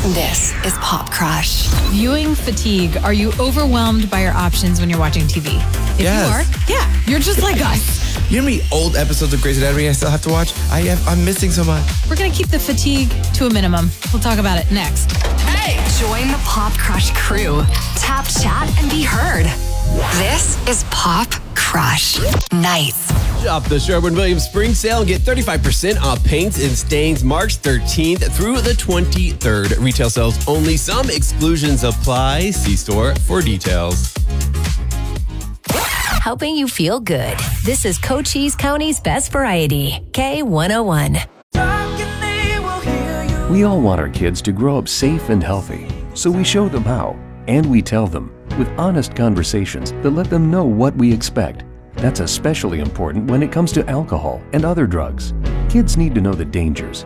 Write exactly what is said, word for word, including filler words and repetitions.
This is Pop Crush. Viewing fatigue. Are you overwhelmed by your options when you're watching T V? If Yes. you are, yeah, you're just like us. You know how many old episodes of Grey's Anatomy I still have to watch? I have, I'm missing so much. We're going to keep the fatigue to a minimum. We'll talk about it next. Hey! Join the Pop Crush crew. Tap, chat, and be heard. This is Pop Crush Nights. Shop the Sherwin-Williams Spring Sale and get thirty-five percent off paints and stains March thirteenth through the twenty-third. Retail sales only. Some exclusions apply. See store for details. Helping you feel good. This is Cochise County's best variety, K one oh one. We all want our kids to grow up safe and healthy, so we show them how, and we tell them with honest conversations that let them know what we expect. That's especially important when it comes to alcohol and other drugs. Kids need to know the dangers